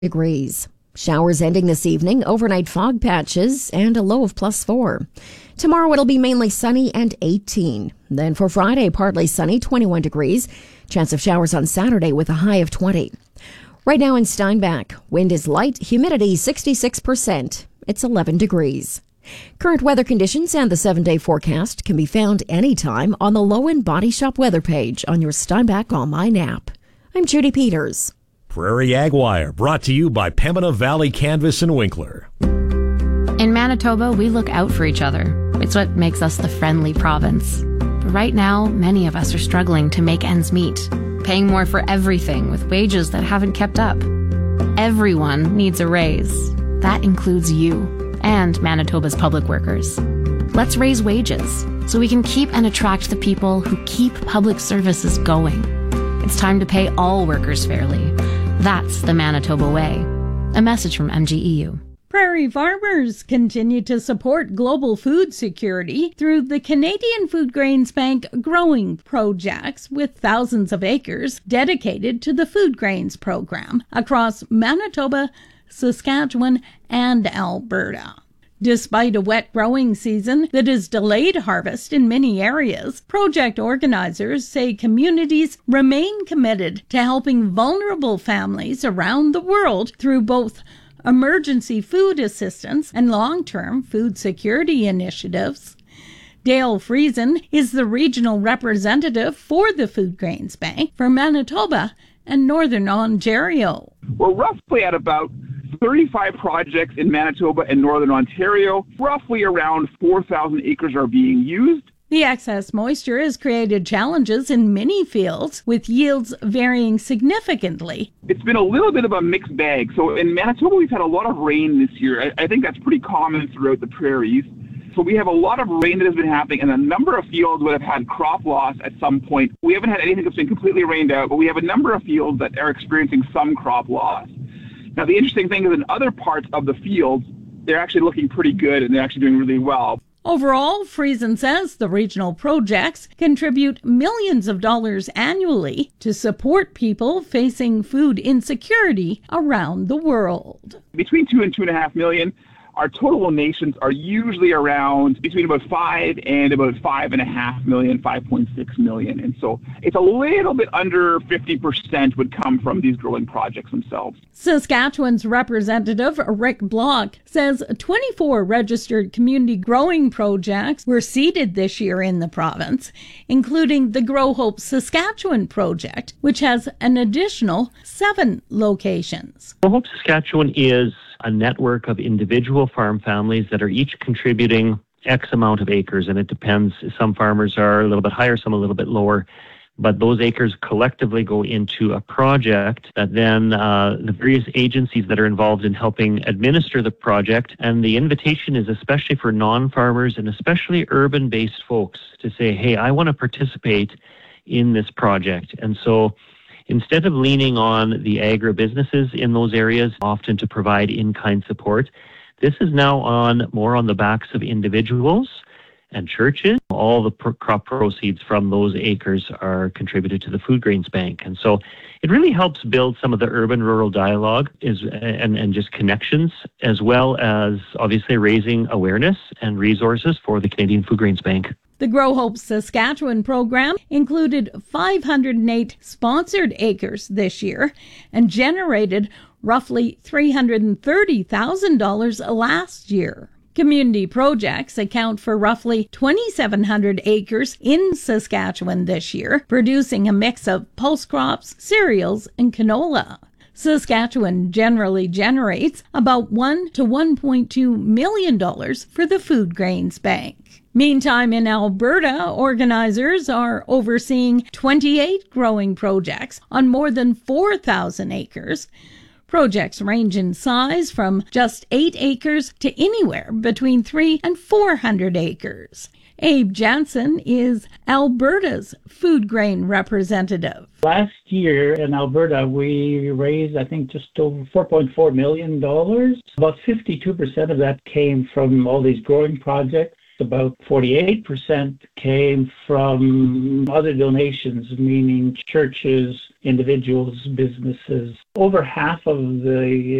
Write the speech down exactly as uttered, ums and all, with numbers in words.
Degrees. Showers ending this evening, overnight fog patches, and a low of plus four. Tomorrow it'll be mainly sunny and eighteen. Then for Friday, partly sunny, twenty-one degrees. Chance of showers on Saturday with a high of twenty. Right now in Steinbach, wind is light, humidity sixty-six percent. It's eleven degrees. Current weather conditions and the seven-day forecast can be found anytime on the Lowen Body Shop weather page on your Steinbach online app. I'm Judy Peters. Prairie Ag Wire, brought to you by Pembina Valley Canvas and Winkler. In Manitoba, we look out for each other. It's what makes us the friendly province. But right now, many of us are struggling to make ends meet, paying more for everything with wages that haven't kept up. Everyone needs a raise. That includes you and Manitoba's public workers. Let's raise wages so we can keep and attract the people who keep public services going. It's time to pay all workers fairly. That's the Manitoba way. A message from M G E U. Prairie farmers continue to support global food security through the Canadian Food Grains Bank growing projects, with thousands of acres dedicated to the food grains program across Manitoba, Saskatchewan, and Alberta. Despite a wet growing season that has delayed harvest in many areas, project organizers say communities remain committed to helping vulnerable families around the world through both emergency food assistance and long-term food security initiatives. Dale Friesen is the regional representative for the Food Grains Bank for Manitoba and Northern Ontario. We're roughly at about thirty-five projects in Manitoba and Northern Ontario. Roughly around four thousand acres are being used. The excess moisture has created challenges in many fields, with yields varying significantly. It's been a little bit of a mixed bag. So in Manitoba, we've had a lot of rain this year. I, I think that's pretty common throughout the prairies. So we have a lot of rain that has been happening, and a number of fields would have had crop loss at some point. We haven't had anything that's been completely rained out, but we have a number of fields that are experiencing some crop loss. Now, the interesting thing is in other parts of the field, they're actually looking pretty good and they're actually doing really well. Overall, Friesen says the regional projects contribute millions of dollars annually to support people facing food insecurity around the world. Between two and two and a half million, our total donations are usually around between about five and about five and a half million, five point six million. And so it's a little bit under fifty percent would come from these growing projects themselves. Saskatchewan's representative, Rick Block, says twenty-four registered community growing projects were seeded this year in the province, including the Grow Hope Saskatchewan project, which has an additional seven locations. Grow Hope Saskatchewan is a network of individual farm families that are each contributing X amount of acres, and it depends. Some farmers are a little bit higher, some a little bit lower, but those acres collectively go into a project that then uh, the various agencies that are involved in helping administer the project, and the invitation is especially for non-farmers and especially urban-based folks to say, hey, I want to participate in this project. And so instead of leaning on the agribusinesses in those areas, often to provide in-kind support, this is now on more on the backs of individuals and churches. All the pro- crop proceeds from those acres are contributed to the Food Grains Bank. And so it really helps build some of the urban-rural dialogue is, and, and just connections, as well as obviously raising awareness and resources for the Canadian Food Grains Bank. The Grow Hope Saskatchewan program included five hundred eight sponsored acres this year and generated roughly three hundred thirty thousand dollars last year. Community projects account for roughly twenty-seven hundred acres in Saskatchewan this year, producing a mix of pulse crops, cereals, and canola. Saskatchewan generally generates about one to one point two million dollars for the Food Grains Bank. Meantime, in Alberta, organizers are overseeing twenty-eight growing projects on more than four thousand acres. Projects range in size from just eight acres to anywhere between three and four hundred acres. Abe Jansen is Alberta's food grain representative. Last year in Alberta, we raised, I think, just over four point four million dollars. About fifty-two percent of that came from all these growing projects. about forty-eight percent came from other donations, meaning churches, individuals, businesses. Over half of the